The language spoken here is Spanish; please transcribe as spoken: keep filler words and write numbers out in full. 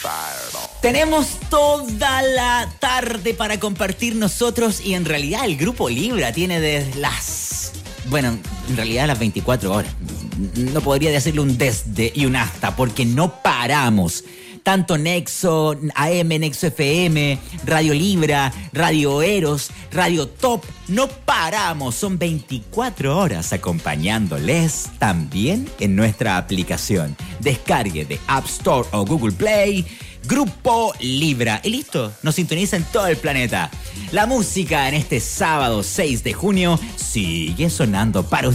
Tenemos toda la tarde para compartir nosotros y en realidad el Grupo Libra tiene desde las... Bueno, en realidad las veinticuatro horas. No podría decirle un desde y un hasta porque no paramos. Tanto Nexo, A M, Nexo F M, Radio Libra, Radio Eros, Radio Top. No paramos, son veinticuatro horas acompañándoles también en nuestra aplicación. Descargue de App Store o Google Play, Grupo Libra. Y listo, nos sintoniza en todo el planeta. La música en este sábado seis de junio sigue sonando para